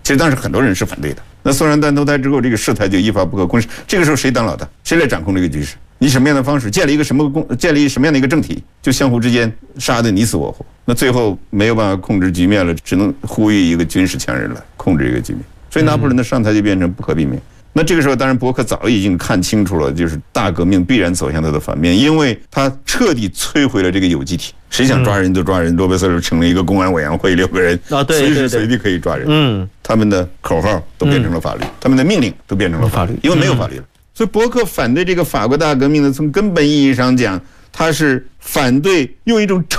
其实当时很多人是反对的。那松然断头台之后，这个事态就一发不可收拾。这个时候谁当老大？谁来掌控这个局势？以什么样的方式建立什么样的一个政体，就相互之间杀得你死我活。那最后没有办法控制局面了，只能呼吁一个军事强人来控制这个局面。所以拿破仑的上台就变成不可避免。那这个时候，当然伯克早已经看清楚了，就是大革命必然走向它的反面，因为他彻底摧毁了这个有机体。谁想抓人就抓人，罗贝塞尔成了一个公安委员会，6个人随时随地可以抓人。他们的口号都变成了法律，他们的命令都变成了法律，因为没有法律了。所以伯克反对这个法国大革命呢，从根本意义上讲，他是反对用一种